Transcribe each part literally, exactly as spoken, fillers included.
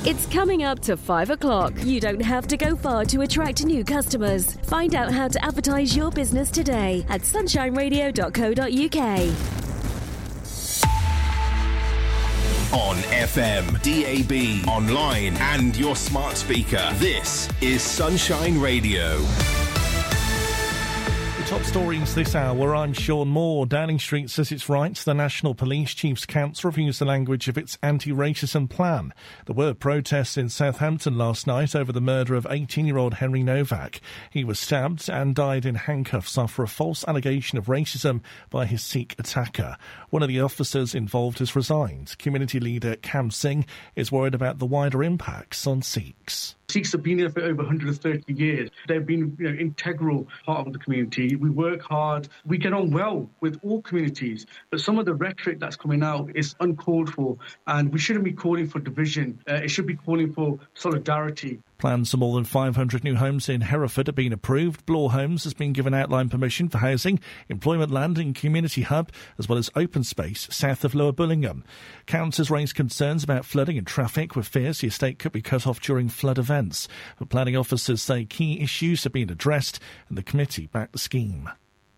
It's coming up to five o'clock. You don't have to go far to attract new customers. Find out how to advertise your business today at sunshine radio dot co dot uk. On F M, D A B, online and your smart speaker. This is Sunshine Radio. Top stories this hour, I'm Sean Moore. Downing Street says it's right the National Police Chiefs Council reviews the language of its anti-racism plan. There were protests in Southampton last night over the murder of eighteen-year-old Henry Novak. He was stabbed and died in handcuffs after a false allegation of racism by his Sikh attacker. One of the officers involved has resigned. Community leader Cam Singh is worried about the wider impacts on Sikhs. Sikhs have been here for over one hundred thirty years. They've been, you know, integral part of the community. We work hard. We get on well with all communities. But some of the rhetoric that's coming out is uncalled for, and we shouldn't be calling for division. Uh, it should be calling for solidarity. Plans for more than five hundred new homes in Hereford have been approved. Bloor Homes has been given outline permission for housing, employment land and community hub, as well as open space south of Lower Bullingham. Councillors raised concerns about flooding and traffic, with fears the estate could be cut off during flood events. But planning officers say key issues have been addressed and the committee backed the scheme.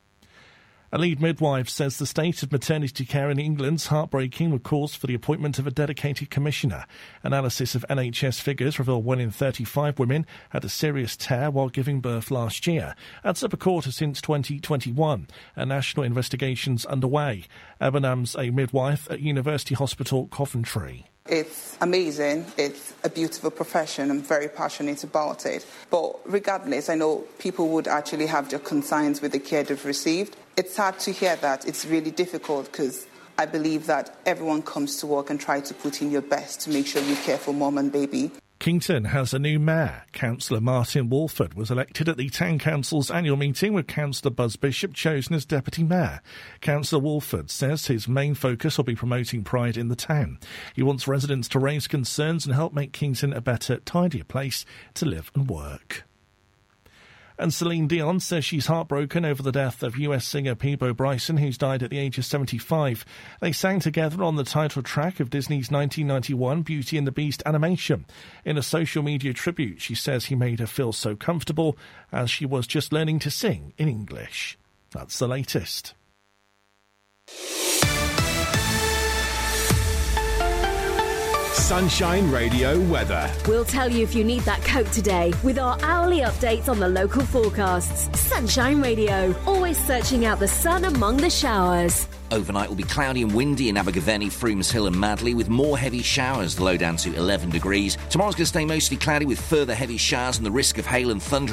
A lead midwife says the state of maternity care in England's heartbreaking, with calls for the appointment of a dedicated commissioner. Analysis of N H S figures reveal one in thirty-five women had a serious tear while giving birth last year. That's up a quarter since twenty twenty-one. A national investigation's underway. Ebenam's a midwife at University Hospital Coventry. It's amazing. It's a beautiful profession. I'm very passionate about it. But regardless, I know people would actually have their concerns with the care they've received. It's sad to hear that. It's really difficult because I believe that everyone comes to work and try to put in your best to make sure you care for mum and baby. Kington has a new mayor. Councillor Martin Walford was elected at the Town Council's annual meeting, with Councillor Buzz Bishop chosen as deputy mayor. Councillor Walford says his main focus will be promoting pride in the town. He wants residents to raise concerns and help make Kington a better, tidier place to live and work. And Celine Dion says she's heartbroken over the death of U S singer Peabo Bryson, who's died at the age of seventy-five. They sang together on the title track of Disney's nineteen ninety-one Beauty and the Beast animation. In a social media tribute, she says he made her feel so comfortable as she was just learning to sing in English. That's the latest. Sunshine Radio weather. We'll tell you if you need that coat today with our hourly updates on the local forecasts. Sunshine Radio, always searching out the sun among the showers. Overnight will be cloudy and windy in Abergavenny, Froomes Hill and Madley, with more heavy showers, the low down to eleven degrees. Tomorrow's going to stay mostly cloudy with further heavy showers and the risk of hail and thunder